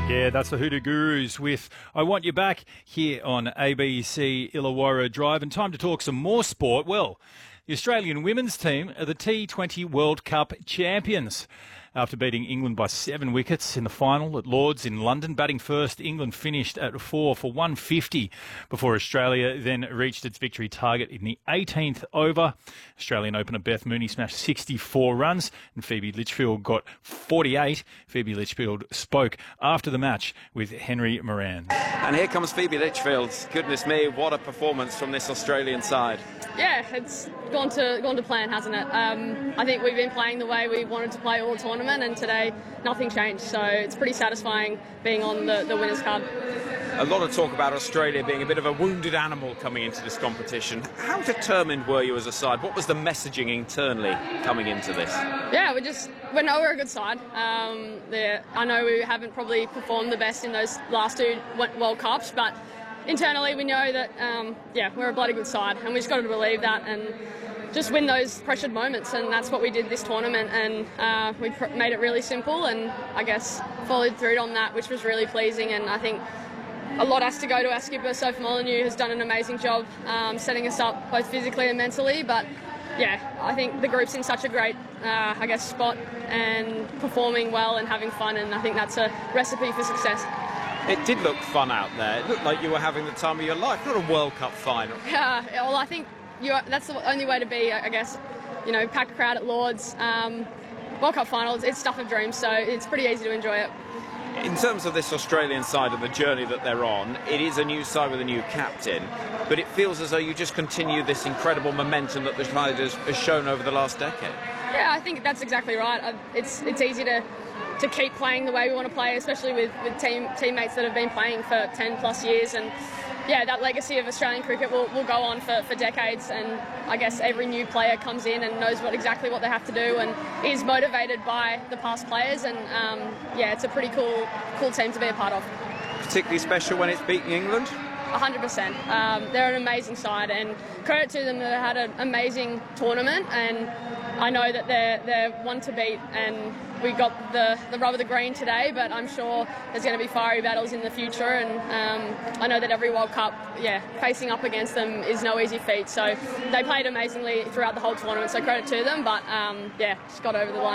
Yeah, that's the Hoodoo Gurus with I Want You Back here on ABC Illawarra Drive. And time to talk some more sport. Well, the Australian women's team are the T20 World Cup champions. After beating England by 7 wickets in the final at Lord's in London, batting first, England finished at 4 for 150 before Australia then reached its victory target in the 18th over. Australian opener Beth Mooney smashed 64 runs and Phoebe Litchfield got 48. Phoebe Litchfield spoke after the match with Henry Moran. And here comes Phoebe Litchfield. Goodness me, what a performance from this Australian side. Yeah, it's gone to plan, hasn't it? I think we've been playing the way we wanted to play all tournament, and today nothing changed. So it's pretty satisfying being on the winners card. A lot of talk about Australia being a bit of a wounded animal coming into this competition. How determined were you as a side? What was the messaging internally coming into this? Yeah, we know we're a good side. I know we haven't probably performed the best in those last two World Cups, but internally we know that, we're a bloody good side, and we just got to believe that and just win those pressured moments, and that's what we did this tournament, and we made it really simple and I guess followed through on that, which was really pleasing. And I think a lot has to go to our skipper, Sophie Molyneux, who's done an amazing job setting us up both physically and mentally. But yeah, I think the group's in such a great, spot and performing well and having fun, and I think that's a recipe for success. It did look fun out there. It looked like you were having the time of your life, not a World Cup final. Yeah, well, I think that's the only way to be, I guess. You know, pack a crowd at Lord's. World Cup finals, it's stuff of dreams, so it's pretty easy to enjoy it. In terms of this Australian side and the journey that they're on, it is a new side with a new captain, but it feels as though you just continue this incredible momentum that the side has shown over the last decade. Yeah, I think that's exactly right. It's easy to keep playing the way we want to play, especially with teammates that have been playing for 10 plus years. And yeah, that legacy of Australian cricket will go on for decades, and I guess every new player comes in and knows exactly what they have to do and is motivated by the past players, and it's a pretty cool team to be a part of. Particularly special when it's beating England? 100%. They're an amazing side, and credit to them that they had an amazing tournament, and I know that they're one to beat, and we got the rub of the green today, but I'm sure there's going to be fiery battles in the future, and I know that every World Cup, facing up against them is no easy feat. So they played amazingly throughout the whole tournament, so credit to them, but just got over the line.